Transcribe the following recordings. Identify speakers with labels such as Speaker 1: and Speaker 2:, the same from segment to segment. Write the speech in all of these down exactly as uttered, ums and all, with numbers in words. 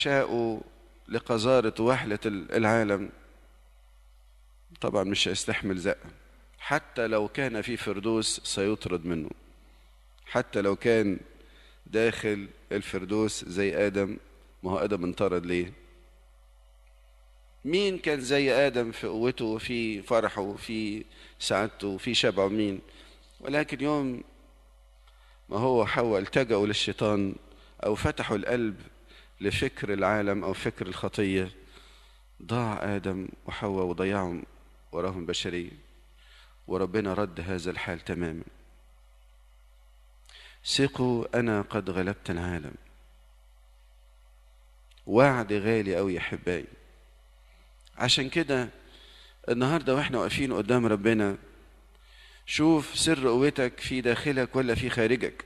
Speaker 1: شاءوا لقذارة وحلة العالم طبعا مش هيستحمل زق. حتى لو كان في فردوس سيطرد منه، حتى لو كان داخل الفردوس زي آدم. ما هو آدم انطرد ليه؟ مين كان زي آدم في قوته، في فرحه، في سعادته، في شبعه؟ مين؟ ولكن يوم ما هو حواء التجأوا للشيطان أو فتحوا القلب لفكر العالم أو فكر الخطية، ضاع آدم وحواء وضيعهم وراهم البشرية، وربنا رد هذا الحال تماما. ثقوا أنا قد غلبت العالم. وعد غالي أوي يا أحبائي. عشان كده النهاردة وإحنا واقفين قدام ربنا، شوف سر قوتك في داخلك ولا في خارجك.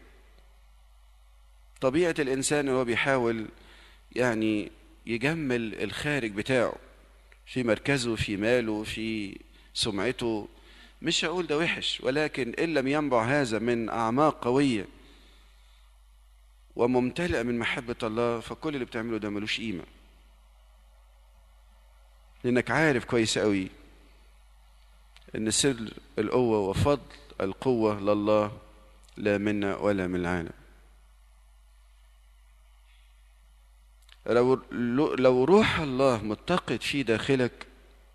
Speaker 1: طبيعة الإنسان هو بيحاول يعني يجمل الخارج بتاعه، في مركزه، في ماله، في سمعته. مش هقول ده وحش، ولكن إن لم ينبع هذا من أعماق قوية وممتلئة من محبة الله، فكل اللي بتعمله ده ملوش قيمة. لأنك عارف كويس قوي إن سر القوة وفضل القوة لله، لا منا ولا من العالم. لو لو روح الله متقد في داخلك.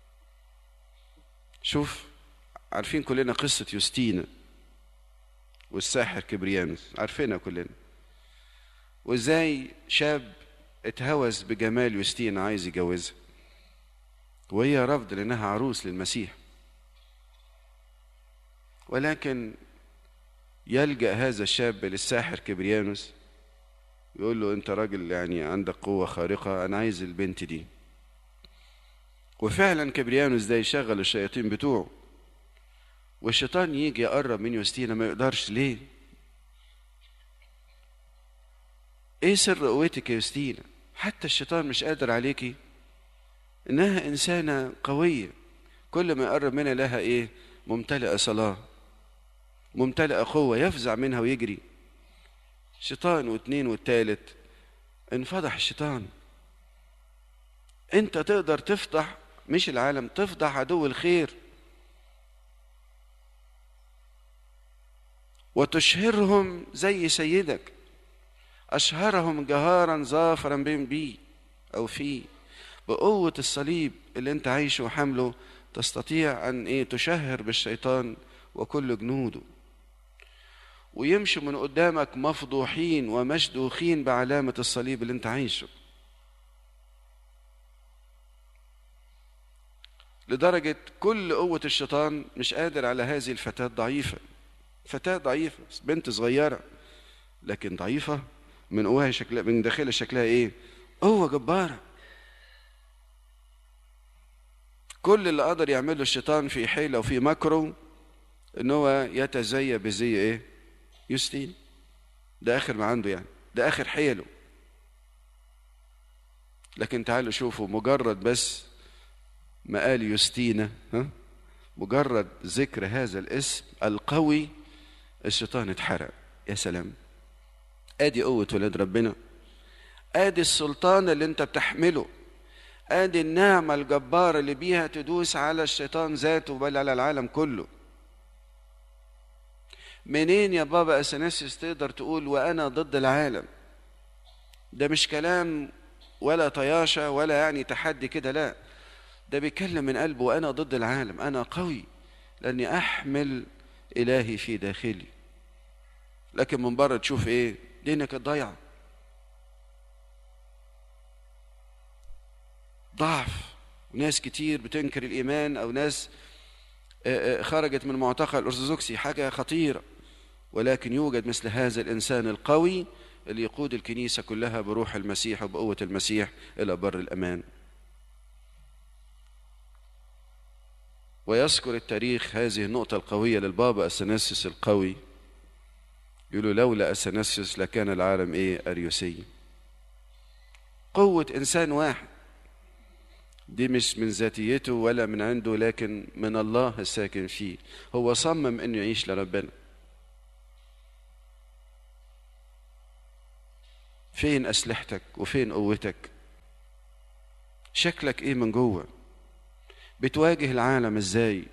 Speaker 1: شوف، عارفين كلنا قصة يوستينا والساحر كبريانوس، عارفينها كلنا، وازاي شاب اتهوس بجمال يوستينا عايز يجوزها، وهي رفض لانها عروس للمسيح. ولكن يلجأ هذا الشاب للساحر كبريانوس، يقول له انت راجل يعني عندك قوة خارقة، انا عايز البنت دي. وفعلا كبريانوس ده يشغل الشياطين بتوعه، والشيطان يجي يقرب من يوستينا ما يقدرش. ليه؟ ايه سر قوتك يا يوستينا؟ حتى الشيطان مش قادر عليكي. انها انسانة قوية، كل ما يقرب منها لها ايه؟ ممتلئة صلاة، ممتلئة قوة، يفزع منها ويجري. شيطان واثنين والتالت انفضح الشيطان. انت تقدر تفضح مش العالم، تفضح عدو الخير وتشهرهم زي سيدك. أشهرهم جهارا ظافرا بهم بيه أو فيه. بقوة الصليب اللي انت عايشه وحمله تستطيع أن إيه؟ تشهر بالشيطان وكل جنوده، ويمشوا من قدامك مفضوحين ومشدوخين بعلامة الصليب اللي انت عايشه. لدرجة كل قوة الشيطان مش قادر على هذه الفتاة ضعيفة. فتاة ضعيفة، بنت صغيرة لكن ضعيفة، من قواها شكلها، من داخلها شكلها ايه؟ قوة جبارة. كل اللي قدر يعمله الشيطان في حيلة وفي مكره ان هو يتزي بزي ايه؟ يوستين. ده اخر ما عنده، يعني ده اخر حيله. لكن تعالوا شوفوا، مجرد بس ما قال يوستينا، ها، مجرد ذكر هذا الاسم القوي الشيطان اتحرق. يا سلام، ادي قوة ولاد ربنا، ادي السلطان اللي انت بتحمله، ادي النعمة الجبارة اللي بيها تدوس على الشيطان ذاته بل على العالم كله. منين يا بابا اثناسيوس تقدر تقول وانا ضد العالم؟ ده مش كلام ولا طياشة ولا يعني تحدي كده، لا، ده بيتكلم من قلبه. وانا ضد العالم، انا قوي لاني احمل الهي في داخلي. لكن من بره تشوف ايه؟ دينك الضيعة، ضعف. وناس كتير بتنكر الايمان، او ناس خرجت من معتقد الارثوذكسي، حاجة خطيرة. ولكن يوجد مثل هذا الانسان القوي اللي يقود الكنيسة كلها بروح المسيح وبقوة المسيح الى بر الامان. ويذكر التاريخ هذه النقطة القوية للبابا اثناسيوس القوي، يقولوا لولا اثناسيوس لكان العالم ايه؟ اريوسي. قوة انسان واحد دي مش من ذاتيته ولا من عنده، لكن من الله الساكن فيه. هو صمم انه يعيش لربنا. فين اسلحتك وفين قوتك؟ شكلك ايه من جوه؟ بتواجه العالم ازاي؟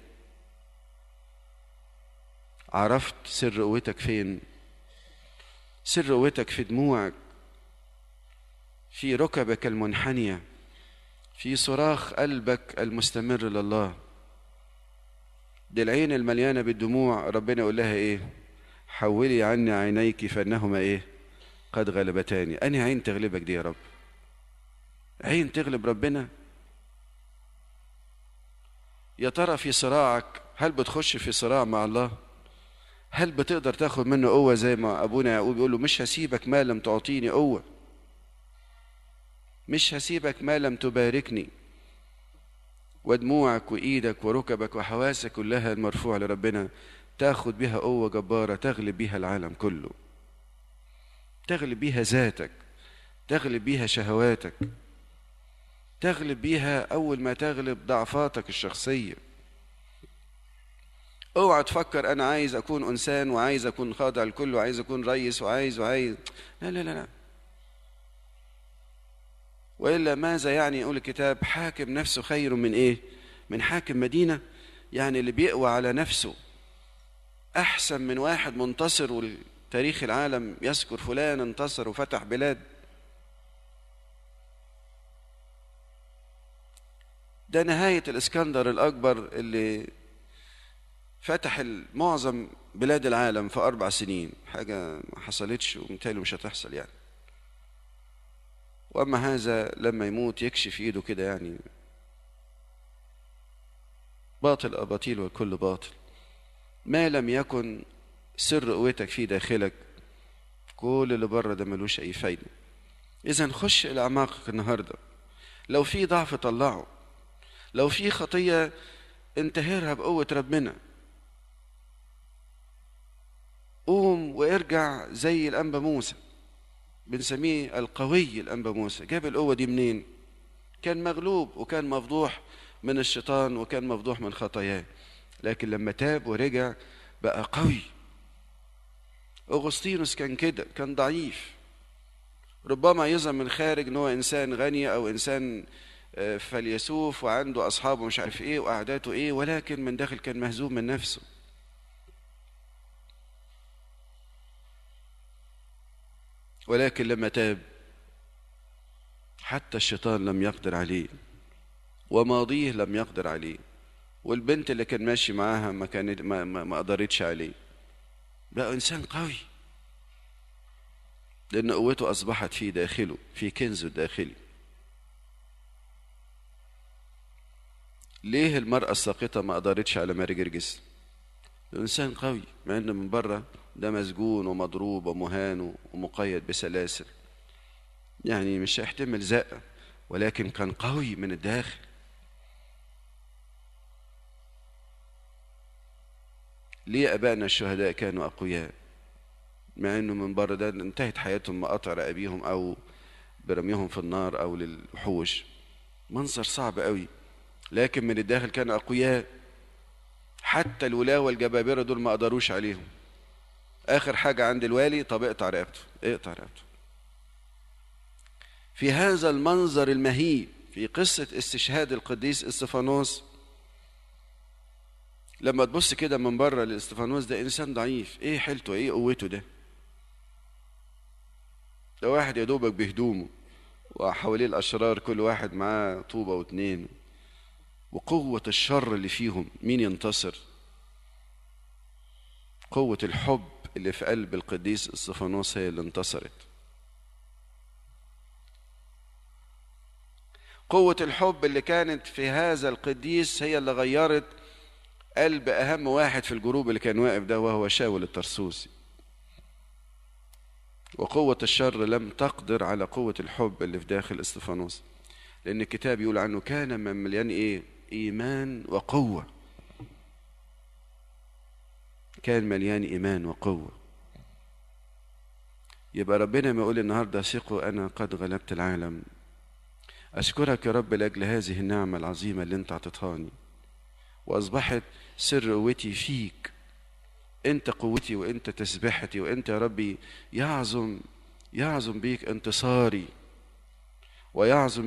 Speaker 1: عرفت سر قوتك فين؟ سر قوتك في دموعك، في ركبك المنحنية، في صراخ قلبك المستمر لله. دي العين المليانة بالدموع ربنا يقول لها ايه؟ حولي عني عينيك فانهما ايه؟ قد غلبتاني. انهي عين تغلبك دي يا رب؟ عين تغلب ربنا؟ يا ترى في صراعك هل بتخش في صراع مع الله؟ هل بتقدر تاخد منه قوة زي ما ابونا يعقوب يقول له مش هسيبك ما لم تعطيني قوة، مش هسيبك ما لم تباركني؟ ودموعك وايدك وركبك وحواسك كلها المرفوعة لربنا تاخد بها قوة جبارة تغلب بها العالم كله، تغلب بها ذاتك، تغلب بها شهواتك، تغلب بيها أول ما تغلب ضعفاتك الشخصية. اوعى تفكر أنا عايز أكون إنسان وعايز أكون خاضع الكل وعايز أكون رئيس وعايز وعايز لا لا لا لا. وإلا ماذا يعني يقول الكتاب حاكم نفسه خير من إيه؟ من حاكم مدينة. يعني اللي بيقوى على نفسه أحسن من واحد منتصر والتاريخ العالم يذكر فلان انتصر وفتح بلاد. ده نهاية الإسكندر الأكبر اللي فتح معظم بلاد العالم في أربع سنين، حاجة ما حصلتش ومتهيألي مش هتحصل يعني. وأما هذا لما يموت يكشف إيده كده يعني باطل أباطيل والكل باطل. ما لم يكن سر قوتك في داخلك كل اللي بره ده ملوش أي فايدة. إذن خش إلى أعماقك النهاردة. لو في ضعف طلعه، لو في خطية انتهرها بقوة ربنا. قوم وارجع زي الأنبا موسى، بنسميه القوي الأنبا موسى. جاب القوة دي منين؟ كان مغلوب وكان مفضوح من الشيطان وكان مفضوح من خطاياه، لكن لما تاب ورجع بقى قوي. أغسطينوس كان كده، كان ضعيف، ربما يظهر من خارج ان هو انسان غني او انسان فيلسوف وعنده اصحابه مش عارف ايه وقعداته ايه، ولكن من داخل كان مهزوم من نفسه. ولكن لما تاب حتى الشيطان لم يقدر عليه وماضيه لم يقدر عليه، والبنت اللي كان ماشي معاها ما كانت ما, ما, ما قدرتش عليه. بقى انسان قوي لان قوته اصبحت في داخله، في كنزه الداخلي. ليه المرأة الساقطة ما قدرتش على ماري جرجس؟ الإنسان قوي، مع إنه من بره ده مسجون ومضروب ومهان ومقيد بسلاسل، يعني مش هيحتمل زقة، ولكن كان قوي من الداخل. ليه أبائنا الشهداء كانوا أقوياء؟ مع إنه من بره ده انتهت حياتهم مقاطع رقابيهم أو برميهم في النار أو للوحوش، منظر صعب قوي، لكن من الداخل كانوا أقوياء. حتى الولاة والجبابرة دول ما قدروش عليهم. آخر حاجة عند الوالي، طب اقطع رقبته، اقطع رقبته. في هذا المنظر المهيب في قصة استشهاد القديس استفانوس، لما تبص كده من بره لاستفانوس ده إنسان ضعيف، إيه حيلته، إيه قوته ده؟ ده واحد يا دوبك بهدومه وحواليه الأشرار كل واحد معاه طوبة واتنين، وقوة الشر اللي فيهم مين ينتصر؟ قوة الحب اللي في قلب القديس استفانوس هي اللي انتصرت. قوة الحب اللي كانت في هذا القديس هي اللي غيرت قلب أهم واحد في الجروب اللي كان واقف ده، وهو شاول الترسوسي. وقوة الشر لم تقدر على قوة الحب اللي في داخل استفانوس، لأن الكتاب يقول عنه كان من مليان إيه؟ إيمان وقوة. كان مليان إيمان وقوة. يبقى ربنا ما يقول النهاردة ثقوا أنا قد غلبت العالم. أشكرك يا رب لأجل هذه النعمة العظيمة اللي أنت عطيتهاني، وأصبحت سر قوتي فيك. أنت قوتي وأنت تسبحتي، وأنت يا ربي يعظم يعظم بيك انتصاري ويعظم